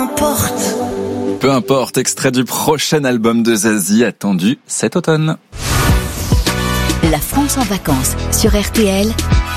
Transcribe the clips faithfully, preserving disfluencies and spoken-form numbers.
importe. Peu importe, extrait du prochain album de Zazie attendu cet automne. La France en vacances sur R T L.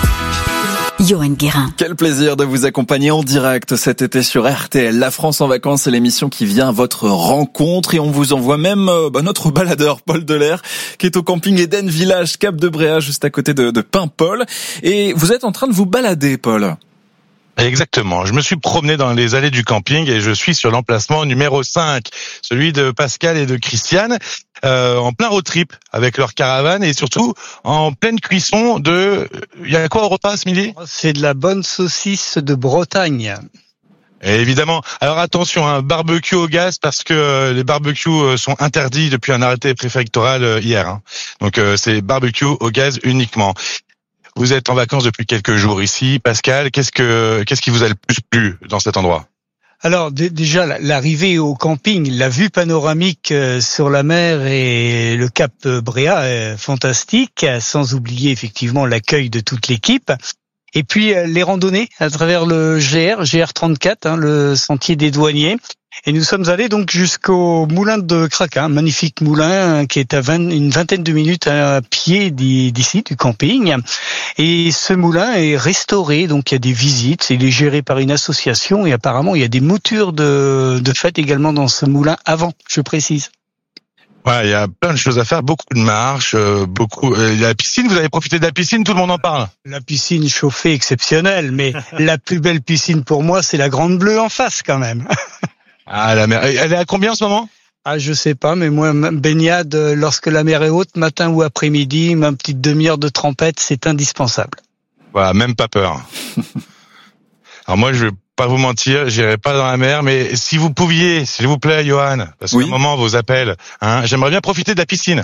Johan Guérin. Quel plaisir de vous accompagner en direct cet été sur R T L. La France en vacances, c'est l'émission qui vient à votre rencontre et on vous envoie même euh, bah, notre baladeur Paul Delair qui est au camping Eden Village Cap de Bréa juste à côté de, de Paimpol. Et vous êtes en train de vous balader, Paul. Exactement. Je me suis promené dans les allées du camping et je suis sur l'emplacement numéro cinq, celui de Pascal et de Christiane, euh, en plein road trip avec leur caravane et surtout en pleine cuisson de... Il y a quoi au repas ce midi ? C'est de la bonne saucisse de Bretagne. Et évidemment. Alors attention, un barbecue au gaz parce que les barbecues sont interdits depuis un arrêté préfectoral hier. Hein. Donc euh, c'est barbecue au gaz uniquement. Vous êtes en vacances depuis quelques jours ici. Pascal, qu'est-ce que qu'est-ce qui vous a le plus plu dans cet endroit ? Alors d- déjà l'arrivée au camping, la vue panoramique sur la mer et le Cap Bréa est fantastique, sans oublier effectivement l'accueil de toute l'équipe. Et puis les randonnées à travers le G R, G R trente-quatre, hein, le sentier des douaniers. Et nous sommes allés donc jusqu'au moulin de Craquin, magnifique moulin qui est à vingt, une vingtaine de minutes à pied d'ici, du camping. Et ce moulin est restauré, donc il y a des visites, il est géré par une association et apparemment il y a des moutures de, de fête également dans ce moulin avant, je précise. Ouais, il y a plein de choses à faire, beaucoup de marches, euh, beaucoup. Euh, la piscine, vous avez profité de la piscine, tout le monde en parle. La piscine chauffée exceptionnelle, mais la plus belle piscine pour moi, c'est la Grande Bleue en face quand même. Ah, la mer, elle est à combien en ce moment ? Ah, je sais pas, mais moi, baignade, lorsque la mer est haute, matin ou après-midi, ma petite demi-heure de trempette, c'est indispensable. Voilà, même pas peur. Alors moi, je vais pas vous mentir, j'irai pas dans la mer, mais si vous pouviez, s'il vous plaît, Johan, parce oui. qu'à un moment, vos appels, hein, j'aimerais bien profiter de la piscine.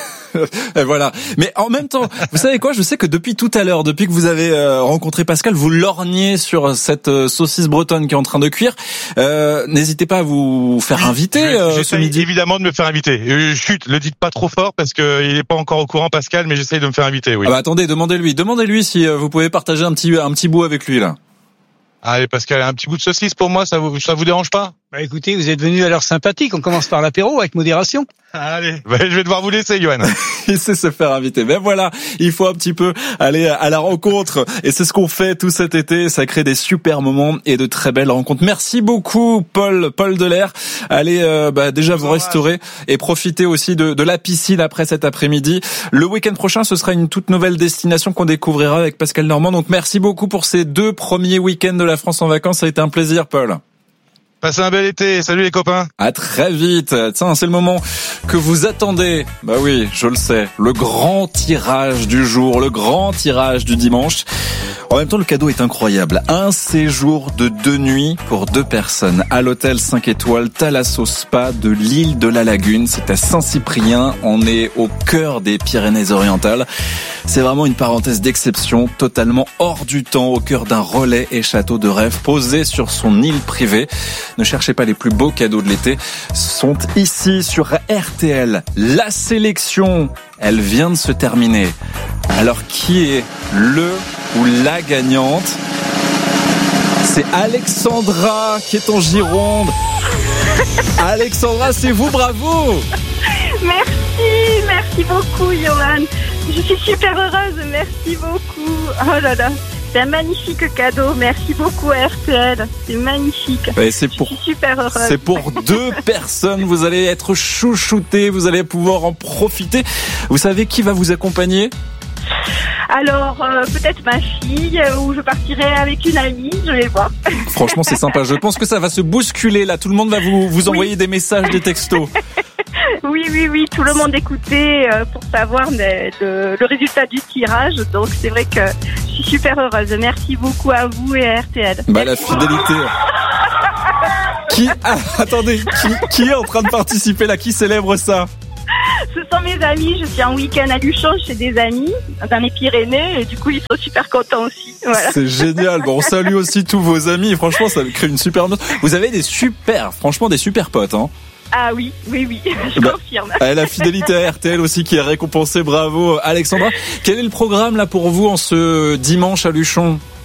Et voilà. Mais en même temps, vous savez quoi ? Je sais que depuis tout à l'heure, depuis que vous avez euh, rencontré Pascal, vous lorgnez sur cette euh, saucisse bretonne qui est en train de cuire. Euh, n'hésitez pas à vous faire inviter euh, ce midi. Évidemment de me faire inviter. Euh, chut, le dites pas trop fort parce que il est pas encore au courant, Pascal, mais j'essaye de me faire inviter. Oui. Ah bah attendez, demandez-lui, demandez-lui si euh, vous pouvez partager un petit un petit bout avec lui là. Allez, Pascal, un petit bout de saucisse pour moi, ça vous ça vous dérange pas ? Bah écoutez, vous êtes venus à l'heure sympathique, on commence par l'apéro avec modération. Allez, bah, je vais devoir vous laisser, Johan. Il sait se faire inviter. Ben voilà, il faut un petit peu aller à la rencontre. Et c'est ce qu'on fait tout cet été. Ça crée des super moments et de très belles rencontres. Merci beaucoup, Paul, Paul Delair. Allez, euh, bah, déjà vous restaurer et profiter aussi de, de la piscine après cet après-midi. Le week-end prochain, ce sera une toute nouvelle destination qu'on découvrira avec Pascal Normand. Donc merci beaucoup pour ces deux premiers week-ends de la France en vacances. Ça a été un plaisir, Paul. Passez un bel été. Salut les copains. À très vite. Tiens, c'est le moment que vous attendez. Bah oui, je le sais. Le grand tirage du jour, le grand tirage du dimanche. En même temps, le cadeau est incroyable. Un séjour de deux nuits pour deux personnes à l'hôtel cinq étoiles Thalasso Spa de l'île de la Lagune. C'est à Saint-Cyprien. On est au cœur des Pyrénées-Orientales. C'est vraiment une parenthèse d'exception, totalement hors du temps, au cœur d'un relais et château de rêve posé sur son île privée. Ne cherchez pas les plus beaux cadeaux de l'été, sont ici sur R T L. La sélection, elle vient de se terminer. Alors qui est le ou la gagnante ? C'est Alexandra qui est en Gironde. Alexandra, c'est vous, bravo ! Merci, merci beaucoup, Johan. Je suis super heureuse, merci beaucoup. Oh là là, c'est un magnifique cadeau. Merci beaucoup à R T L, c'est magnifique. Et c'est pour, je suis super heureuse. C'est pour deux personnes, vous allez être chouchoutés, vous allez pouvoir en profiter. Vous savez qui va vous accompagner ? Alors, euh, peut-être ma fille, euh, ou je partirai avec une amie, je vais voir. Franchement, c'est sympa. Je pense que ça va se bousculer là. Tout le monde va vous, vous envoyer oui. des messages, des textos. Oui, oui, oui. Tout le monde écoutait euh, pour savoir de, de, le résultat du tirage. Donc, c'est vrai que je suis super heureuse. Merci beaucoup à vous et à R T L. Bah, la fidélité. Qui, ah, attendez, qui, qui est en train de participer là? Qui célèbre ça? Ce sont mes amis, je suis en week-end à Luchon chez des amis dans les Pyrénées et du coup ils sont super contents aussi. Voilà. C'est génial. Bon, on salue aussi tous vos amis. Franchement, ça crée une super note. Vous avez des super, franchement des super potes, hein. Ah oui, oui, oui, je bah, confirme. La fidélité à R T L aussi qui est récompensée. Bravo, Alexandra. Quel est le programme là pour vous en ce dimanche à Luchon?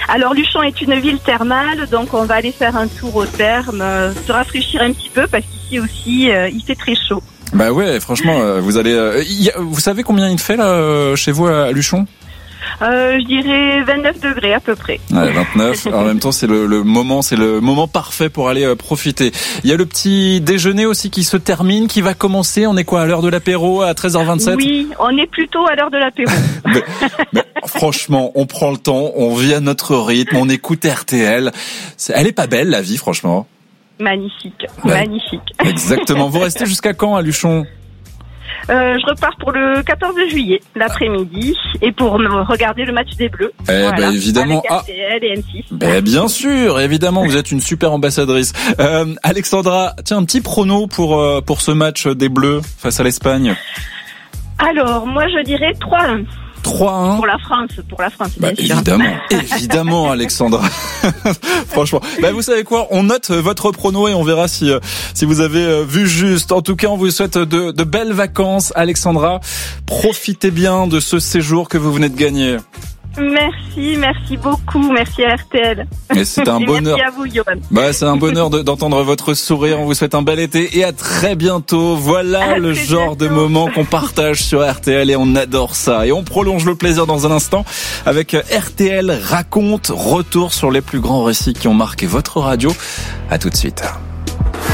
Alors Luchon est une ville thermale, donc on va aller faire un tour au therme, euh, se rafraîchir un petit peu parce qu'ici aussi euh, il fait très chaud. Bah ouais, franchement, euh, vous allez. Euh, y a, vous savez combien il fait là euh, chez vous à Luchon? Euh, je dirais vingt-neuf degrés à peu près. Ouais, vingt-neuf. En même temps, c'est le, le moment, c'est le moment parfait pour aller euh, profiter. Il y a le petit déjeuner aussi qui se termine, qui va commencer. On est quoi à l'heure de l'apéro à treize heures vingt-sept? Oui, on est plutôt à l'heure de l'apéro. mais, mais, franchement, on prend le temps, on vit à notre rythme, on écoute R T L. C'est, elle est pas belle la vie, franchement. Magnifique, ouais. magnifique. Exactement. Vous restez jusqu'à quand à Luchon? Euh, je repars pour le quatorze juillet, l'après-midi, et pour me regarder le match des Bleus. Eh voilà, ben évidemment. Avec R T L et M six. Ben bien sûr, évidemment, vous êtes une super ambassadrice. Euh, Alexandra, tiens, un petit prono pour euh, pour ce match des Bleus face à l'Espagne. Alors, moi, je dirais trois un. trois un Pour la France, pour la France, bien bah, sûr. Évidemment, évidemment, Alexandra. Franchement, bah, vous savez quoi, on note votre prono et on verra si euh, si vous avez euh, vu juste. En tout cas, on vous souhaite de, de belles vacances, Alexandra. Profitez bien de ce séjour que vous venez de gagner. Merci, merci beaucoup, merci à R T L. Et c'est un et bonheur. Merci à vous, Johan. Bah, c'est un bonheur de, d'entendre votre sourire. On vous souhaite un bel été et à très bientôt. Voilà à le genre bientôt. De moment qu'on partage sur R T L et on adore ça. Et on prolonge le plaisir dans un instant avec R T L Raconte, retour sur les plus grands récits qui ont marqué votre radio. À tout de suite.